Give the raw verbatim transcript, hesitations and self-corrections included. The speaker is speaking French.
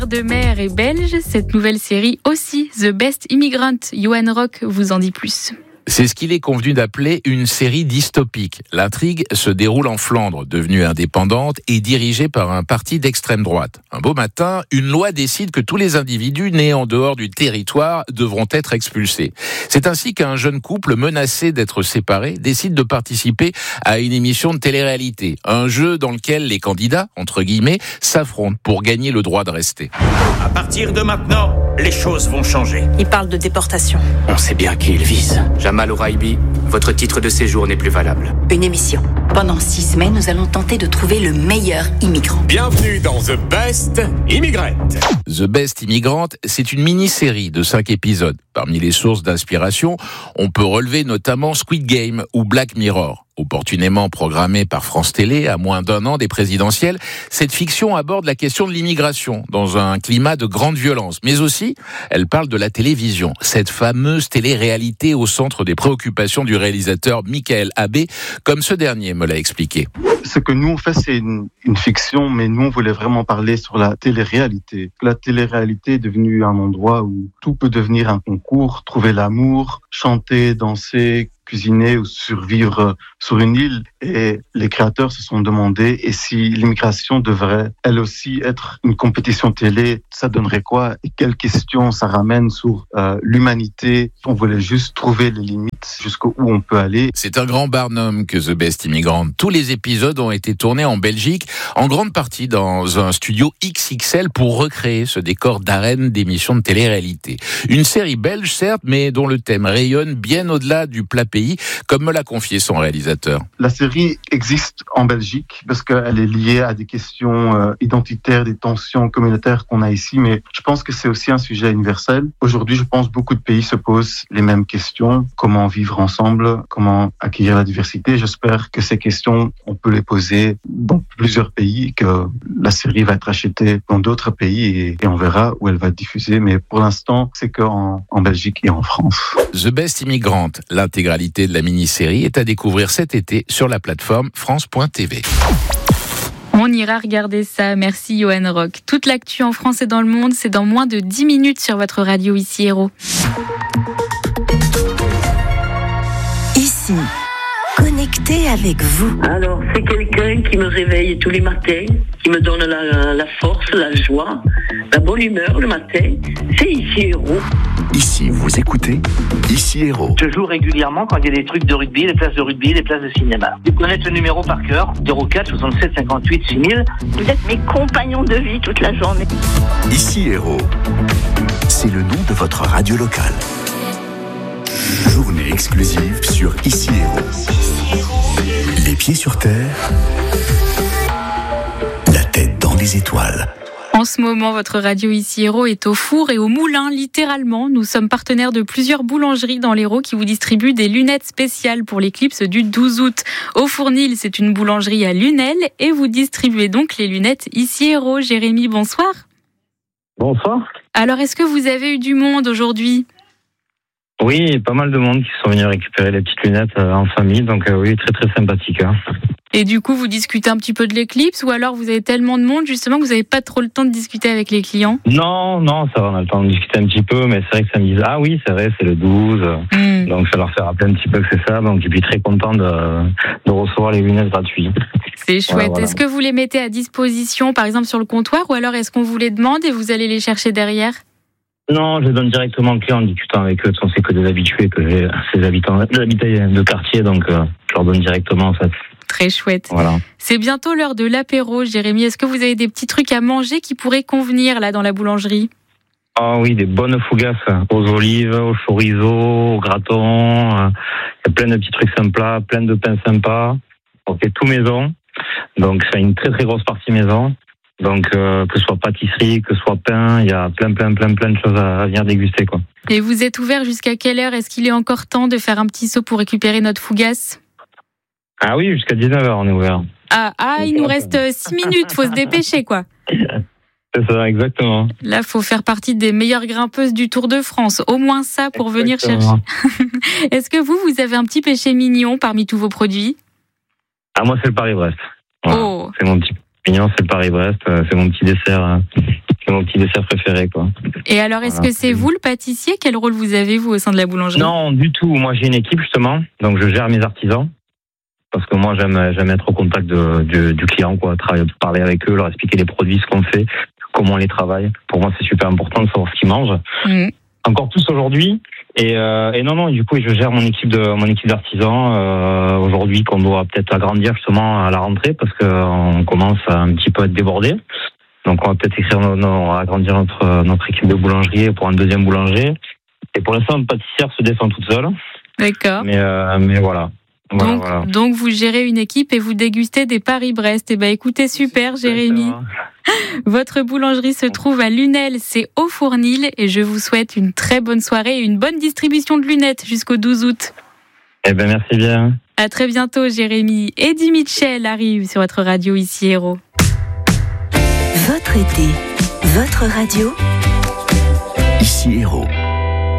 De mer et belge, cette nouvelle série aussi, The Best Immigrant. Johan Rock vous en dit plus. C'est ce qu'il est convenu d'appeler une série dystopique. L'intrigue se déroule en Flandre, devenue indépendante et dirigée par un parti d'extrême droite. Un beau matin, une loi décide que tous les individus nés en dehors du territoire devront être expulsés. C'est ainsi qu'un jeune couple menacé d'être séparé décide de participer à une émission de télé-réalité. Un jeu dans lequel les candidats, entre guillemets, s'affrontent pour gagner le droit de rester. À partir de maintenant, les choses vont changer. Il parle de déportation. On sait bien qui il vise. Jamal Ouraibi, votre titre de séjour n'est plus valable. Une émission. Pendant six semaines, nous allons tenter de trouver le meilleur immigrant. Bienvenue dans The Best Immigrant. The Best Immigrant, c'est une mini-série de cinq épisodes. Parmi les sources d'inspiration, on peut relever notamment Squid Game ou Black Mirror. Opportunément programmée par France Télé à moins d'un an des présidentielles, cette fiction aborde la question de l'immigration dans un climat de grande violence. Mais aussi, elle parle de la télévision, cette fameuse télé-réalité au centre des préoccupations du réalisateur Michael Abbé, comme ce dernier me l'a expliqué. Ce que nous on fait, c'est une, une fiction, mais nous on voulait vraiment parler sur la télé-réalité. La télé-réalité est devenue un endroit où tout peut devenir un concours, trouver l'amour, chanter, danser, cuisiner ou survivre sur une île. Et les créateurs se sont demandé, et si l'immigration devrait elle aussi être une compétition télé, ça donnerait quoi? Et quelles questions ça ramène sur euh, l'humanité? On voulait juste trouver les limites jusqu'où on peut aller. C'est un grand barnum que The Best Immigrant. Tous les épisodes ont été tournés en Belgique, en grande partie dans un studio X X L pour recréer ce décor d'arène d'émissions de télé-réalité. Une série belge certes, mais dont le thème rayonne bien au-delà du plat pays, comme me l'a confié son réalisateur. La série existe en Belgique parce qu'elle est liée à des questions euh, identitaires, des tensions communautaires qu'on a ici, mais je pense que c'est aussi un sujet universel. Aujourd'hui, je pense que beaucoup de pays se posent les mêmes questions. Comment vivre ensemble? Comment accueillir la diversité? J'espère que ces questions, on peut les poser dans plusieurs pays, que la série va être achetée dans d'autres pays et, et on verra où elle va être diffusée. Mais pour l'instant, c'est qu'en en Belgique et en France. The Best Immigrant, l'intégralité de la mini-série est à découvrir cet été sur la plateforme France point T V. On ira regarder ça. Merci Johan Rock. Toute l'actu en France et dans le monde, c'est dans moins de dix minutes sur votre radio Ici Héros. Ici, connecté avec vous. Alors, c'est quelqu'un qui me réveille tous les matins, qui me donne la, la force, la joie, la bonne humeur le matin. C'est Ici Héros. Ici, vous écoutez Ici Héros. Je joue régulièrement quand il y a des trucs de rugby, des places de rugby, des places de cinéma. Vous connaissez le numéro par cœur, zéro quatre soixante-sept cinquante-huit six mille. Vous êtes mes compagnons de vie toute la journée. Ici Héros, c'est le nom de votre radio locale. Journée exclusive sur Ici Héros. Les pieds sur terre, la tête dans les étoiles. En ce moment, votre radio Ici Héros est au four et au moulin, littéralement. Nous sommes partenaires de plusieurs boulangeries dans l'Hérault qui vous distribuent des lunettes spéciales pour l'éclipse du douze août. Au Fournil, c'est une boulangerie à Lunel et vous distribuez donc les lunettes Ici Héros. Jérémy, bonsoir. Bonsoir. Alors, est-ce que vous avez eu du monde aujourd'hui ? Oui, pas mal de monde qui sont venus récupérer les petites lunettes en famille, donc euh, oui, très très sympathique. Hein. Et du coup, vous discutez un petit peu de l'éclipse, ou alors vous avez tellement de monde justement que vous n'avez pas trop le temps de discuter avec les clients? Non, non, ça va, on a le temps de discuter un petit peu, mais c'est vrai que ça me dit, ah oui, c'est vrai, c'est le douze, mmh. donc ça leur fait rappeler un petit peu que c'est ça, donc et puis très content de, de recevoir les lunettes gratuites. C'est chouette. Voilà, voilà. Est-ce que vous les mettez à disposition, par exemple sur le comptoir, ou alors est-ce qu'on vous les demande et vous allez les chercher derrière? Non, je les donne directement aux clients en discutant avec eux. C'est que des habitués, que j'ai ces habitants, des habitants de quartier, donc euh, je leur donne directement en fait. Très chouette. Voilà. C'est bientôt l'heure de l'apéro, Jérémy. Est-ce que vous avez des petits trucs à manger qui pourraient convenir là dans la boulangerie? Ah oui, des bonnes fougasses aux olives, au chorizo, au graton. Il y a plein de petits trucs sympas, plein de pains sympas. On fait tout maison, donc c'est une très très grosse partie maison. Donc euh, que ce soit pâtisserie, que ce soit pain, il y a plein plein plein plein de choses à venir déguster quoi. Et vous êtes ouvert jusqu'à quelle heure? Est-ce qu'il est encore temps de faire un petit saut pour récupérer notre fougasse? Ah oui, jusqu'à dix-neuf heures on est ouvert. Ah, ah il nous reste six minutes, faut se dépêcher quoi. C'est ça, exactement. Là, faut faire partie des meilleures grimpeuses du Tour de France. Au moins ça pour exactement. Venir chercher. Est-ce que vous, vous avez un petit péché mignon parmi tous vos produits? Ah moi c'est le Paris-Brest. Voilà, oh. C'est mon petit mignon, c'est le Paris-Brest, c'est mon petit dessert, c'est mon petit dessert préféré, quoi. Et alors, est-ce voilà. que c'est vous le pâtissier? Quel rôle vous avez, vous, au sein de la boulangerie? Non, du tout. Moi, j'ai une équipe, justement, donc je gère mes artisans. Parce que moi, j'aime, j'aime être au contact de, du, du client, quoi, travailler, parler avec eux, leur expliquer les produits, ce qu'on fait, comment on les travaille. Pour moi, c'est super important de savoir ce qu'ils mangent. Mmh. Encore plus aujourd'hui. Et, euh, et non, non, du coup, je gère mon équipe de, mon équipe d'artisans, euh, aujourd'hui, qu'on doit peut-être agrandir, justement, à la rentrée, parce qu'on commence à un petit peu être débordé. Donc, on va peut-être écrire, nos, nos, agrandir notre, notre équipe de boulangerie pour un deuxième boulanger. Et pour l'instant, notre pâtissière se descend toute seule. D'accord. Mais, euh, mais voilà. Voilà, donc, voilà. donc vous gérez une équipe et vous dégustez des Paris-Brest. Eh ben écoutez, super Jérémy. Votre boulangerie se trouve à Lunel, c'est au Fournil et je vous souhaite une très bonne soirée et une bonne distribution de lunettes jusqu'au douze août. Eh ben merci bien. À très bientôt Jérémy. Eddie Mitchell arrive sur votre radio ici Héros. Votre été, votre radio, ici Héros.